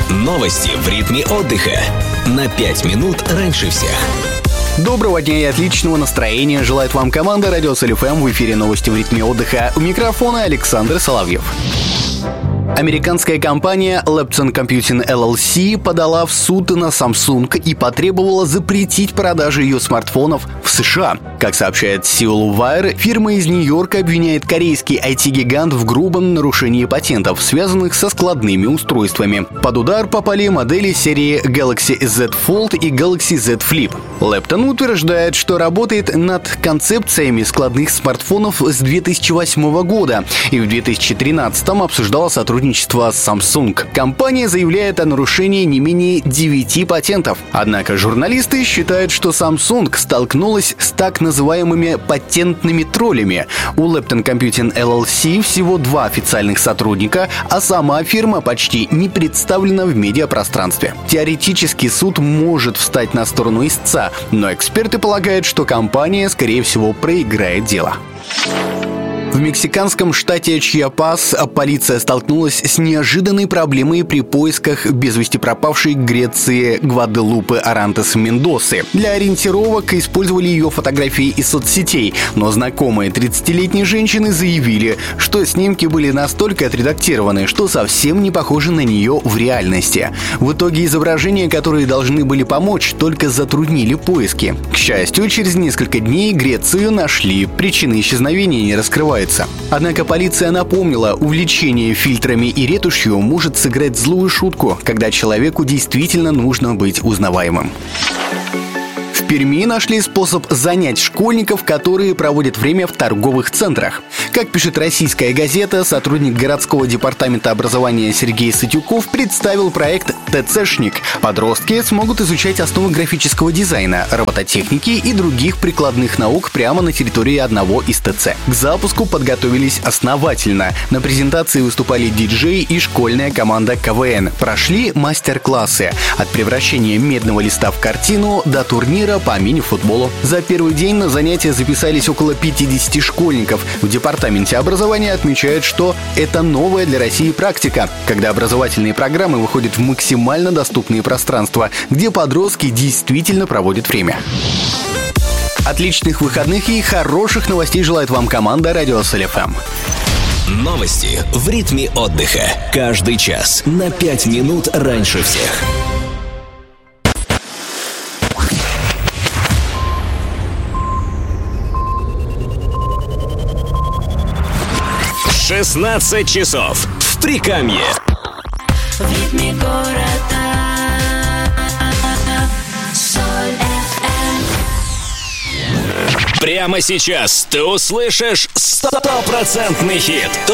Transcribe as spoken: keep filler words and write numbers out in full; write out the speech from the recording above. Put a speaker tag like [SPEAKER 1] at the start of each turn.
[SPEAKER 1] Новости в ритме отдыха. На пять минут раньше всех.
[SPEAKER 2] Доброго дня и отличного настроения желает вам команда Радио Соль.ФМ. В эфире новости в ритме отдыха. У микрофона Александр Соловьев. Американская компания Lepton Computing эл эл си подала в суд на Samsung и потребовала запретить продажи ее смартфонов в США. Как сообщает Seoul Wire, фирма из Нью-Йорка обвиняет корейский ай ти-гигант в грубом нарушении патентов, связанных со складными устройствами. Под удар попали модели серии Galaxy Z Fold и Galaxy Z Flip. Lepton утверждает, что работает над концепциями складных смартфонов с две тысячи восьмого года и в две тысячи тринадцатом обсуждала сотрудничество с Samsung. Компания заявляет о нарушении не менее девяти патентов. Однако журналисты считают, что Samsung столкнулась с так называемыми патентными троллями. У Lepton Computing эл эл си всего два официальных сотрудника, а сама фирма почти не представлена в медиапространстве. Теоретически суд может встать на сторону истца, но эксперты полагают, что компания, скорее всего, проиграет дело. В мексиканском штате Чьяпас полиция столкнулась с неожиданной проблемой при поисках без вести пропавшей Греции Гваделупы Арантес Мендосы. Для ориентировок использовали ее фотографии из соцсетей, но знакомые тридцатилетней женщины заявили, что снимки были настолько отредактированы, что совсем не похожи на нее в реальности. В итоге изображения, которые должны были помочь, только затруднили поиски. К счастью, через несколько дней Грецию нашли. Причины исчезновения не раскрываются. Однако полиция напомнила, увлечение фильтрами и ретушью может сыграть злую шутку, когда человеку действительно нужно быть узнаваемым. В Перми нашли способ занять школьников, которые проводят время в торговых центрах. Как пишет российская газета, сотрудник городского департамента образования Сергей Сатюков представил проект «ТЦшник». Подростки смогут изучать основы графического дизайна, робототехники и других прикладных наук прямо на территории одного из ТЦ. К запуску подготовились основательно. На презентации выступали диджей и школьная команда ка вэ эн. Прошли мастер-классы от превращения медного листа в картину до турнира по мини-футболу. За первый день на занятия записались около пятидесяти школьников. В департаменте образования отмечают, что это новая для России практика, когда образовательные программы выходят в максимально доступные пространства, где подростки действительно проводят время. Отличных выходных и хороших новостей желает вам команда Радио Соль.ФМ.
[SPEAKER 1] Новости в ритме отдыха. Каждый час на пять минут раньше всех. шестнадцать часов в Прикамье.
[SPEAKER 3] В ритме города Соль.ФМ.
[SPEAKER 1] Прямо сейчас ты услышишь стопроцентный хит.